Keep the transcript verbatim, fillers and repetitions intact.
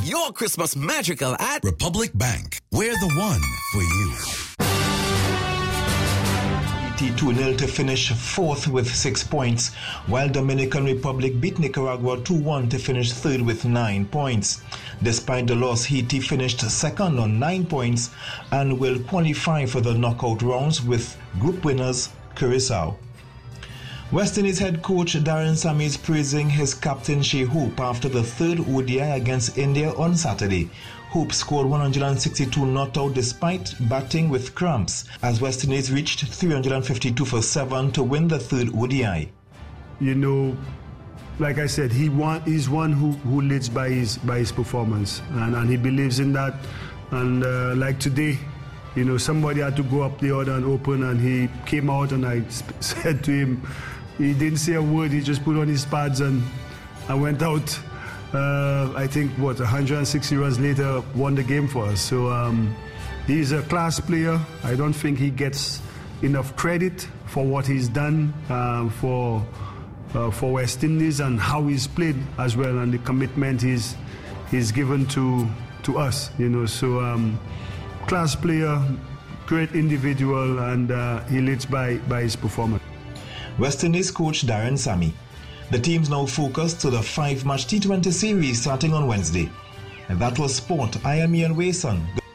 your Christmas magical at Republic Bank. We're the one for you. two nil to finish fourth with six points, while Dominican Republic beat Nicaragua two one to finish third with nine points. Despite the loss, Haiti finished second on nine points and will qualify for the knockout rounds with group winners Curaçao. West Indies head coach Darren Sammy is praising his captain Shai Hope after the third O D I against India on Saturday. Hope scored one hundred sixty-two not out despite batting with cramps, as West Indies reached three hundred fifty-two for seven to win the third O D I. You know, like I said, he want, he's one who, who leads by his by his performance, and, and he believes in that. And uh, like today, you know, somebody had to go up the order and open, and he came out, and I said to him, he didn't say a word, he just put on his pads and, and went out. Uh, I think, what, one hundred sixty runs later, won the game for us. So um, he's a class player. I don't think he gets enough credit for what he's done uh, for uh, for West Indies and how he's played as well, and the commitment he's he's given to to us. You know, so um, class player, great individual, and uh, he leads by by his performance. West Indies coach Darren Sammy. The team's now focused to the five-match T twenty series starting on Wednesday. And that was sport. I am Ian Wason.